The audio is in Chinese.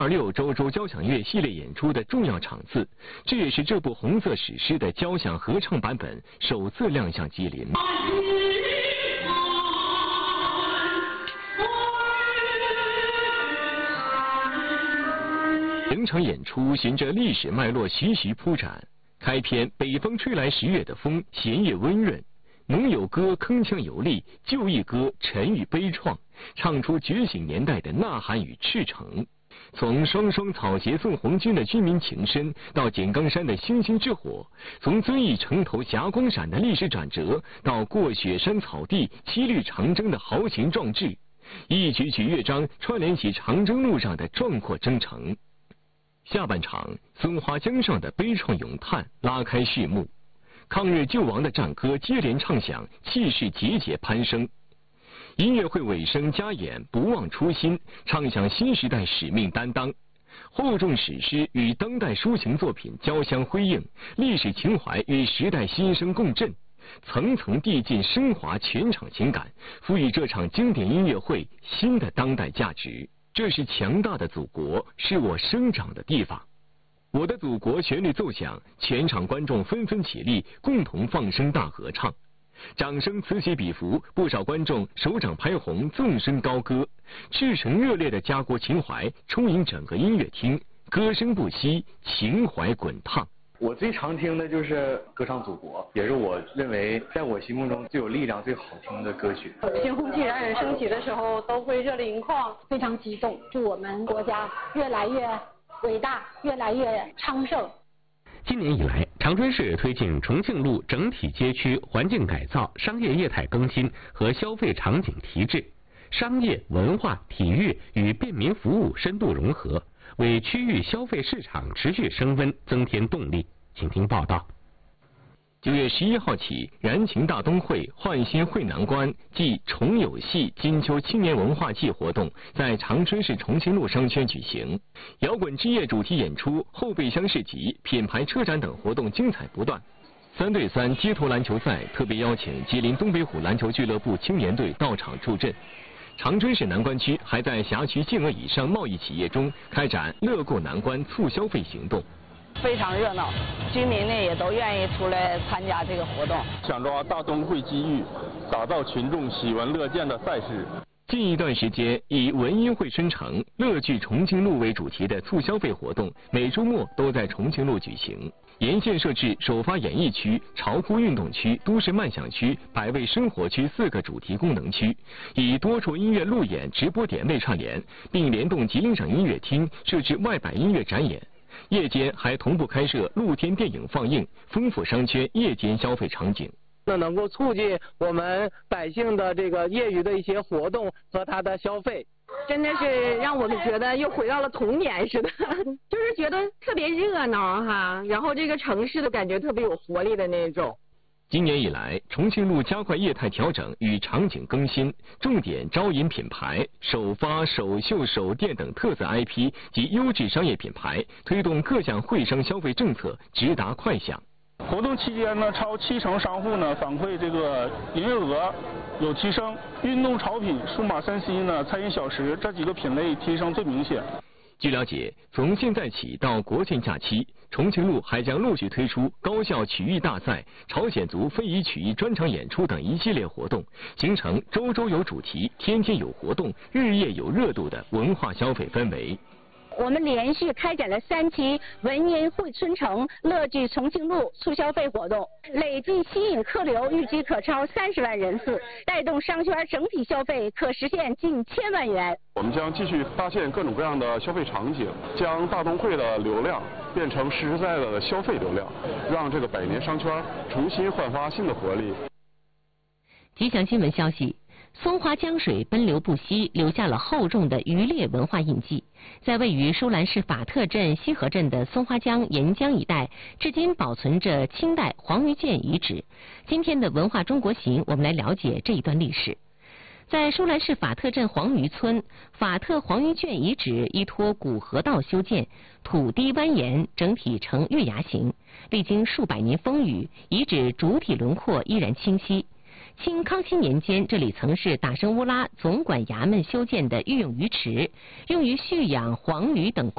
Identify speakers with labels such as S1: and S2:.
S1: 26周州交响乐系列演出的重要场次，这也是这部红色史诗的交响合唱版本首次亮相吉林。整场演出循着历史脉络徐徐铺展。开篇，北风吹来10月的风，弦乐温润；农友歌铿锵有力，旧义歌沉郁悲怆，唱出觉醒年代的呐喊与赤诚。从双双草鞋送红军的军民情深，到井冈山的星星之火；从遵义城头霞光闪的历史转折，到过雪山草地七律长征的豪情壮志，一曲曲乐章串联起长征路上的壮阔征程。下半场，松花江上的悲怆咏叹拉开序幕，抗日救亡的战歌接连唱响，气势节节攀升。音乐会尾声加演不忘初心，唱响新时代使命担当。厚重史诗与当代抒情作品交相辉映，历史情怀与时代新生共振，层层递进升华全场情感，赋予这场经典音乐会新的当代价值。这是强大的祖国，是我生长的地方。我的祖国旋律奏响，全场观众纷纷起立，共同放声大合唱。掌声此起彼伏，不少观众手掌拍红，纵声高歌，赤诚热烈的家国情怀充盈整个音乐厅，歌声不息，情怀滚烫。
S2: 我最常听的就是《歌唱祖国》，也是我认为在我心目中最有力量、最好听的歌曲。
S3: 新红旗冉冉升起的时候，都会热泪盈眶，非常激动。祝我们国家越来越伟大，越来越昌盛。
S4: 今年以来，长春市推进重庆路整体街区环境改造、商业业态更新和消费场景提质，商业、文化、体育与便民服务深度融合，为区域消费市场持续升温增添动力。请听报道。
S1: 9月11号起，燃情大东会、焕新会南关暨重有戏金秋青年文化季活动在长春市重庆路商圈举行。摇滚之夜主题演出、后备箱市集、品牌车展等活动精彩不断。3对3街头篮球赛特别邀请吉林东北虎篮球俱乐部青年队到场助阵。长春市南关区还在辖区净额以上贸易企业中开展乐购南关促消费行动。
S5: 非常热闹，居民呢也都愿意出来参加这个活动，
S6: 想抓大东会机遇，打造群众喜闻乐见的赛事。
S1: 近一段时间，以文音会春城、乐聚重庆路为主题的促消费活动，每周末都在重庆路举行。沿线设置首发演艺区、巢湖运动区、都市漫想区、百味生活区4个主题功能区，以多处音乐路演直播点位串联，并联动吉林省音乐厅设置外摆音乐展演。夜间还同步开设露天电影放映，丰富商圈夜间消费场景。
S7: 那能够促进我们百姓的这个业余的一些活动和他的消费，
S8: 真的是让我们觉得又回到了童年似的，就是觉得特别热闹哈，然后这个城市的感觉特别有活力的那种。
S1: 今年以来，重庆路加快业态调整与场景更新，重点招引品牌、首发、首秀、首店等特色 IP 及优质商业品牌，推动各项会商消费政策直达快响。
S6: 活动期间呢，超70%商户呢反馈这个营业额有提升，运动潮品、数码3C呢、餐饮小食这几个品类提升最明显。
S1: 据了解，从现在起到国庆假期，重庆路还将陆续推出高校曲艺大赛、朝鲜族非遗曲艺专场演出等一系列活动，形成周周有主题、天天有活动、日夜有热度的文化消费氛围。
S3: 我们连续开展了3期文音会春城、乐聚重庆路促消费活动，累计吸引客流预计可超30万人次，带动商圈整体消费可实现近1000万元。
S6: 我们将继续发现各种各样的消费场景，将大东会的流量变成实实在在的消费流量，让这个百年商圈重新焕发新的活力。
S4: 吉祥新闻消息。松花江水奔流不息，留下了厚重的渔猎文化印记。在位于舒兰市法特镇西河镇的松花江沿江一带，至今保存着清代黄鱼涧遗址。今天的文化中国行，我们来了解这一段历史。在舒兰市法特镇黄鱼村，法特黄鱼涧遗址依托古河道修建，土堤蜿蜒，整体呈月牙形。历经数百年风雨，遗址主体轮廓依然清晰。清康熙年间，这里曾是达生乌拉总管衙门修建的御用鱼池，用于蓄养黄鱼等